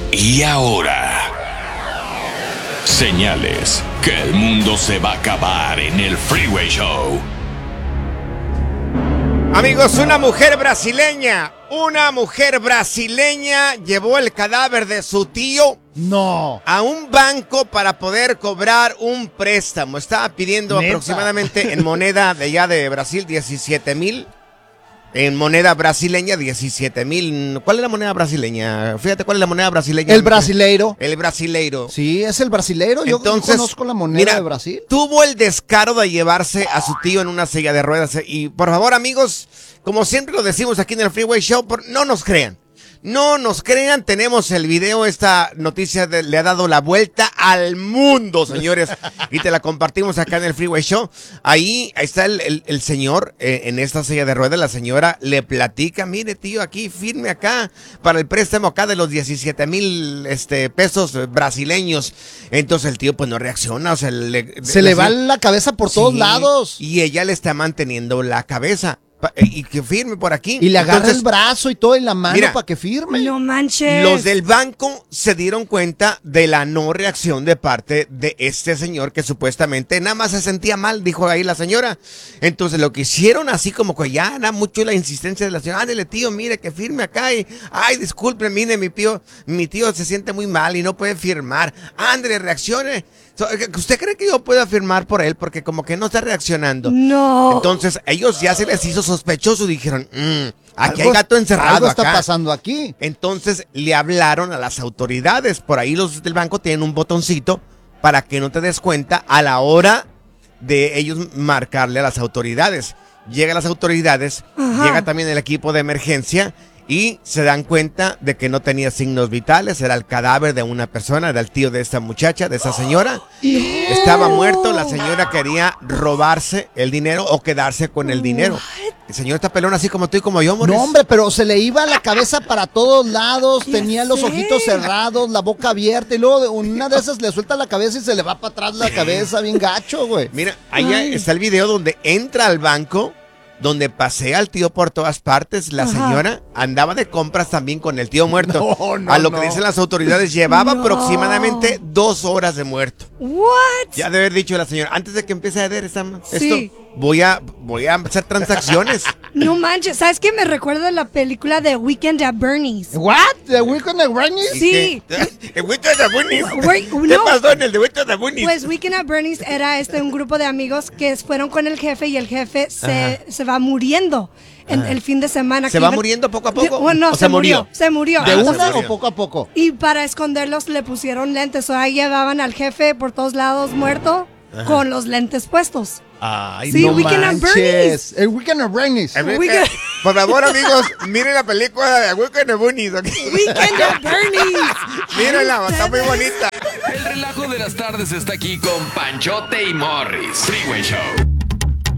Y ahora, señales que el mundo se va a acabar en el Freeway Show. Amigos, una mujer brasileña llevó el cadáver de su tío a un banco para poder cobrar un préstamo. Estaba pidiendo aproximadamente en moneda de allá de Brasil 17,000. En moneda brasileña, 17,000. ¿Cuál es la moneda brasileña? Fíjate cuál es la moneda brasileña. El brasileiro. El brasileiro. Sí, es el brasileiro. Entonces, yo conozco la moneda de Brasil. Tuvo el descaro de llevarse a su tío en una silla de ruedas. Y por favor, amigos, como siempre lo decimos aquí en el Freeway Show, no nos crean. No nos crean, tenemos el video, esta noticia le ha dado la vuelta al mundo, señores, y te la compartimos acá en el Freeway Show. Ahí está el señor en esta silla de ruedas, la señora le platica, mire tío, aquí firme acá para el préstamo acá de los 17,000 pesos brasileños. Entonces el tío pues no reacciona, o sea, se le va la cabeza por todos lados. Y ella le está manteniendo la cabeza. Y que firme por aquí. Y le agarra el brazo y todo en la mano para que firme. No manches. Los del banco se dieron cuenta de la no reacción de parte de este señor que supuestamente nada más se sentía mal, dijo ahí la señora. Entonces lo que hicieron así como que ya era mucho la insistencia de la señora. Ándale tío, mire que firme acá y ay, disculpe, mire mi tío se siente muy mal y no puede firmar. Ándale, reaccione. ¿Usted cree que yo pueda firmar por él? Porque como que no está reaccionando. No. Entonces ellos ya se les hizo sospechoso. Dijeron, aquí hay gato encerrado. Algo está acá. pasando aquí. Entonces le hablaron a las autoridades. Por ahí los del banco tienen un botoncito para que no te des cuenta a la hora de ellos marcarle a las autoridades. Llegan las autoridades, llega también el equipo de emergencia y se dan cuenta de que no tenía signos vitales, era el cadáver de una persona, era el tío de esta muchacha, de esa señora. Estaba muerto, la señora quería robarse el dinero o quedarse con el dinero. El señor está pelón así como tú y como yo, Morris. No, hombre, pero se le iba la cabeza para todos lados, tenía los ojitos cerrados, la boca abierta y luego una de esas le suelta la cabeza y se le va para atrás la cabeza, bien gacho, güey. Mira, ahí está el video donde entra al banco, donde pasea al tío por todas partes. La señora andaba de compras también con el tío muerto. A lo que dicen las autoridades, llevaba aproximadamente 2 horas de muerto. What? Ya debe haber dicho la señora, antes de que empiece a ver esto, voy a hacer transacciones. No manches, ¿sabes qué? Me recuerda a la película de Weekend at Bernie's. ¿What? ¿The Weekend at Bernie's? Sí. ¿El Weekend at Bernie's? ¿Qué No. pasó en el de Weekend at Bernie's? Pues Weekend at Bernie's era un grupo de amigos que fueron con el jefe y el jefe se va muriendo en el fin de semana. ¿Se va muriendo poco a poco? Bueno, ¿O se murió. Se murió. ¿De Entonces, una o poco a poco? y para esconderlos le pusieron lentes. O ahí llevaban al jefe por todos lados muerto con los lentes puestos. Ay, Sí, no Weekend at Bernie's. El Weekend at Bernie's. Por favor, amigos, miren la película de Weekend at Bernie's. Weekend at Bernie's. Mírenla, está muy bonita. El relajo de las tardes está aquí con Panchote y Morris. Freeway Show.